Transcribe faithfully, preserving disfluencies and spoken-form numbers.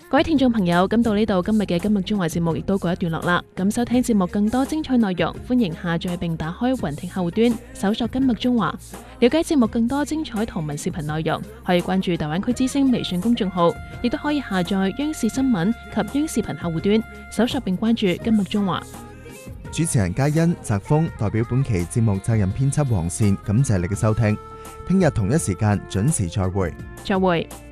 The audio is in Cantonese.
各位聽眾朋友，咁到呢度，今日嘅今日中華節目亦都告一段落啦。咁收聽節目更多精彩內容，歡迎下載並打開雲聽客戶端，搜索今日中華，了解節目更多精彩圖文視頻內容。可以關注大灣區之聲微信公眾號，亦都可以下載央視新聞及央視頻客戶端，搜索並關注今日中華。 主持人嘉欣、澤峰代表本期節目責任編輯黃善，感謝你嘅收聽。聽日同一時間準時再會。 再會。